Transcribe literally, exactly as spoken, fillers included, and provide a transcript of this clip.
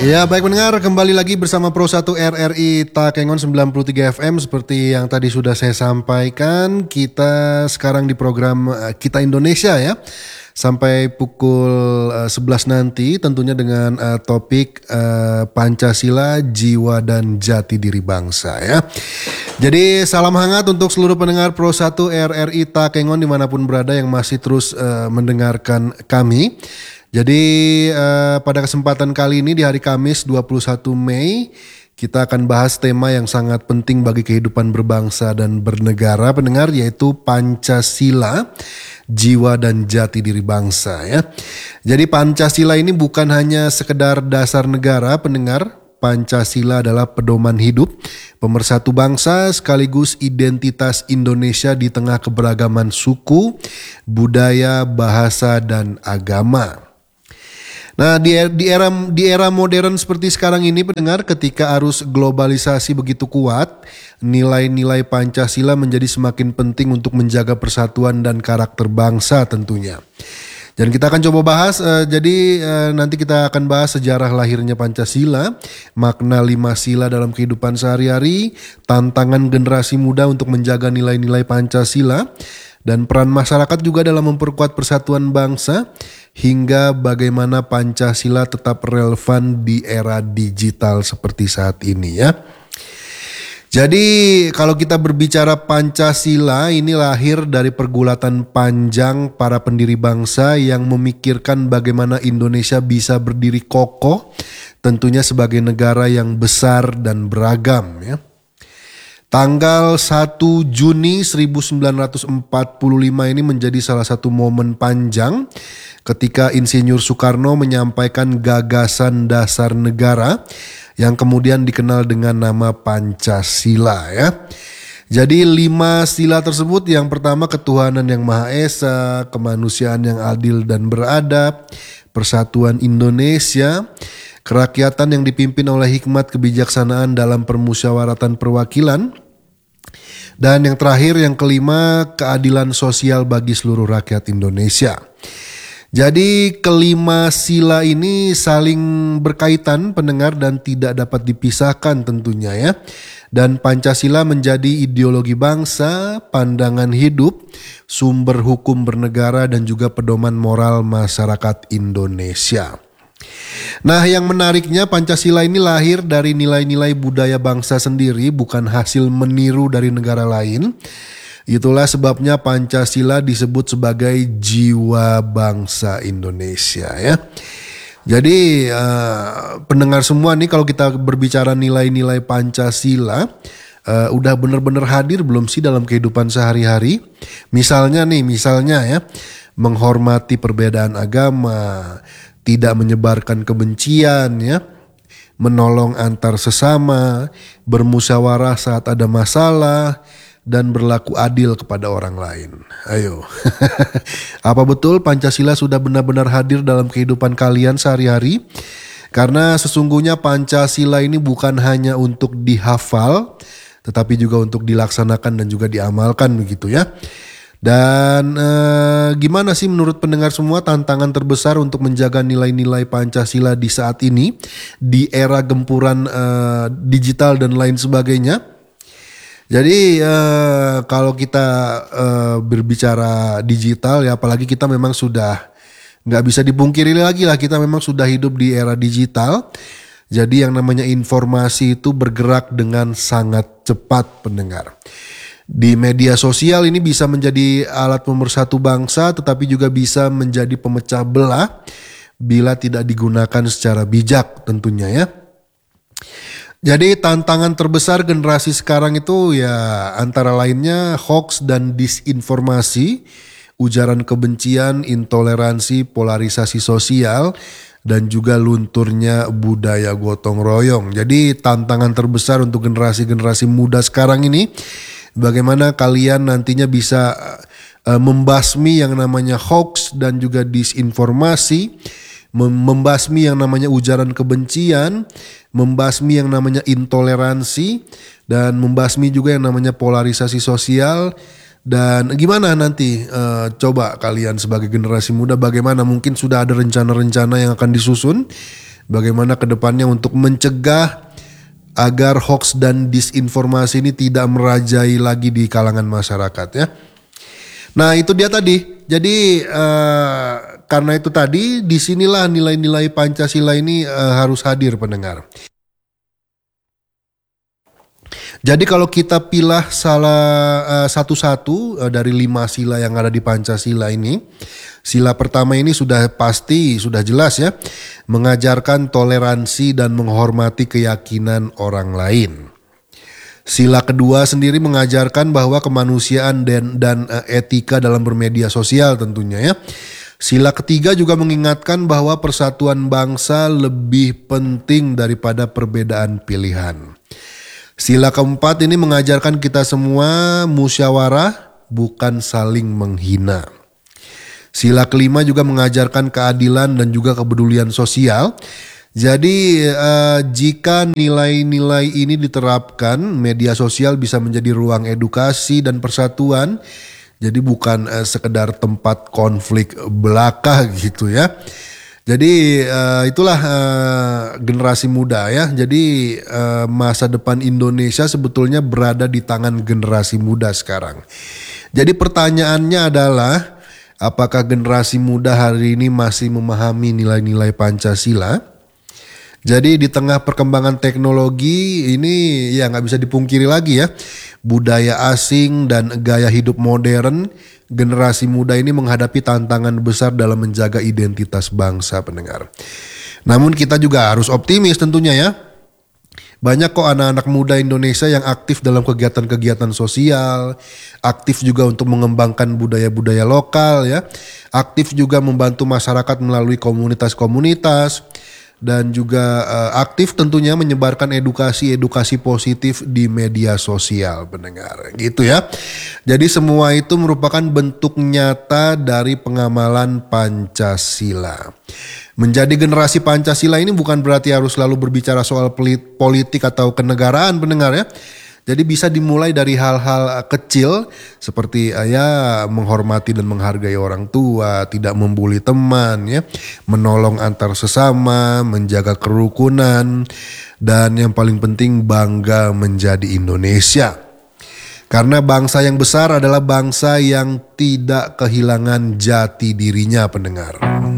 Ya, baik pendengar, kembali lagi bersama Pro satu R R I Takengon sembilan puluh tiga F M. Seperti yang tadi sudah saya sampaikan, kita sekarang di program uh, Kita Indonesia ya. Sampai pukul uh, sebelas nanti tentunya dengan uh, topik uh, Pancasila, Jiwa dan Jati Diri Bangsa ya. Jadi salam hangat untuk seluruh pendengar Pro satu R R I Takengon dimanapun berada yang masih terus uh, mendengarkan kami. Jadi uh, pada kesempatan kali ini di hari Kamis dua puluh satu Mei kita akan bahas tema yang sangat penting bagi kehidupan berbangsa dan bernegara pendengar, yaitu Pancasila, Jiwa dan Jati Diri Bangsa ya. Jadi Pancasila ini bukan hanya sekedar dasar negara pendengar. Pancasila adalah pedoman hidup, pemersatu bangsa sekaligus identitas Indonesia di tengah keberagaman suku, budaya, bahasa dan agama. Nah, di, di era di era modern seperti sekarang ini pendengar, ketika arus globalisasi begitu kuat, nilai-nilai Pancasila menjadi semakin penting untuk menjaga persatuan dan karakter bangsa tentunya. Dan kita akan coba bahas, uh, jadi uh, nanti kita akan bahas sejarah lahirnya Pancasila, makna lima sila dalam kehidupan sehari-hari, tantangan generasi muda untuk menjaga nilai-nilai Pancasila, dan peran masyarakat juga dalam memperkuat persatuan bangsa, hingga bagaimana Pancasila tetap relevan di era digital seperti saat ini ya. Jadi kalau kita berbicara Pancasila, ini lahir dari pergulatan panjang para pendiri bangsa yang memikirkan bagaimana Indonesia bisa berdiri kokoh, tentunya sebagai negara yang besar dan beragam ya. Tanggal satu Juni seribu sembilan ratus empat puluh lima ini menjadi salah satu momen panjang ketika Insinyur Soekarno menyampaikan gagasan dasar negara yang kemudian dikenal dengan nama Pancasila ya. Jadi lima sila tersebut, yang pertama ketuhanan yang Maha Esa, kemanusiaan yang adil dan beradab, persatuan Indonesia, kerakyatan yang dipimpin oleh hikmat kebijaksanaan dalam permusyawaratan perwakilan, dan yang terakhir yang kelima keadilan sosial bagi seluruh rakyat Indonesia. Jadi kelima sila ini saling berkaitan pendengar dan tidak dapat dipisahkan tentunya ya. Dan Pancasila menjadi ideologi bangsa, pandangan hidup, sumber hukum bernegara dan juga pedoman moral masyarakat Indonesia. Nah, yang menariknya Pancasila ini lahir dari nilai-nilai budaya bangsa sendiri, bukan hasil meniru dari negara lain. Itulah sebabnya Pancasila disebut sebagai jiwa bangsa Indonesia ya. Jadi uh, pendengar semua nih, kalau kita berbicara nilai-nilai Pancasila, uh, udah benar-benar hadir belum sih dalam kehidupan sehari-hari? Misalnya nih, misalnya ya, menghormati perbedaan agama, tidak menyebarkan kebencian ya, menolong antar sesama, bermusyawarah saat ada masalah, dan berlaku adil kepada orang lain. Ayo. Apa betul Pancasila sudah benar-benar hadir dalam kehidupan kalian sehari-hari? Karena sesungguhnya Pancasila ini bukan hanya untuk dihafal, tetapi juga untuk dilaksanakan dan juga diamalkan begitu ya. Dan eh, gimana sih menurut pendengar semua tantangan terbesar untuk menjaga nilai-nilai Pancasila di saat ini, di era gempuran eh, digital dan lain sebagainya? Jadi eh, kalau kita eh, berbicara digital ya, apalagi kita memang sudah nggak bisa dipungkiri lagi lah, kita memang sudah hidup di era digital. Jadi yang namanya informasi itu bergerak dengan sangat cepat pendengar. Di media sosial ini bisa menjadi alat pemersatu bangsa, tetapi juga bisa menjadi pemecah belah bila tidak digunakan secara bijak tentunya ya. Jadi tantangan terbesar generasi sekarang itu ya antara lainnya hoax dan disinformasi, ujaran kebencian, intoleransi, polarisasi sosial, dan juga lunturnya budaya gotong royong. Jadi tantangan terbesar untuk generasi-generasi muda sekarang ini, bagaimana kalian nantinya bisa uh, membasmi yang namanya hoax dan juga disinformasi, membasmi yang namanya ujaran kebencian, membasmi yang namanya intoleransi, dan membasmi juga yang namanya polarisasi sosial. Dan gimana nanti uh, coba kalian sebagai generasi muda, bagaimana mungkin sudah ada rencana-rencana yang akan disusun bagaimana kedepannya untuk mencegah agar hoax dan disinformasi ini tidak merajai lagi di kalangan masyarakat ya. Nah itu dia tadi. Jadi uh, karena itu tadi disinilah nilai-nilai Pancasila ini uh, harus hadir pendengar. Jadi kalau kita pilah salah uh, satu-satu uh, dari lima sila yang ada di Pancasila ini, sila pertama ini sudah pasti, sudah jelas ya, mengajarkan toleransi dan menghormati keyakinan orang lain. Sila kedua sendiri mengajarkan bahwa kemanusiaan dan, dan uh, etika dalam bermedia sosial tentunya ya. Sila ketiga juga mengingatkan bahwa persatuan bangsa lebih penting daripada perbedaan pilihan. Sila keempat ini mengajarkan kita semua musyawarah bukan saling menghina. Sila kelima juga mengajarkan keadilan dan juga kepedulian sosial. Jadi eh, jika nilai-nilai ini diterapkan, media sosial bisa menjadi ruang edukasi dan persatuan. Jadi bukan eh, sekedar tempat konflik belaka gitu ya. Jadi uh, itulah uh, generasi muda ya. Jadi uh, masa depan Indonesia sebetulnya berada di tangan generasi muda sekarang. Jadi pertanyaannya adalah apakah generasi muda hari ini masih memahami nilai-nilai Pancasila? Jadi di tengah perkembangan teknologi ini ya nggak bisa dipungkiri lagi ya. Budaya asing dan gaya hidup modern, generasi muda ini menghadapi tantangan besar dalam menjaga identitas bangsa pendengar. Namun kita juga harus optimis tentunya ya. Banyak kok anak-anak muda Indonesia yang aktif dalam kegiatan-kegiatan sosial, aktif juga untuk mengembangkan budaya-budaya lokal ya, aktif juga membantu masyarakat melalui komunitas-komunitas, dan juga uh, aktif tentunya menyebarkan edukasi-edukasi positif di media sosial pendengar gitu ya. Jadi semua itu merupakan bentuk nyata dari pengamalan Pancasila. Menjadi generasi Pancasila ini bukan berarti harus selalu berbicara soal politik atau kenegaraan pendengar ya. Jadi bisa dimulai dari hal-hal kecil seperti ya menghormati dan menghargai orang tua, tidak membuli teman ya, menolong antar sesama, menjaga kerukunan, dan yang paling penting bangga menjadi Indonesia. Karena bangsa yang besar adalah bangsa yang tidak kehilangan jati dirinya pendengar.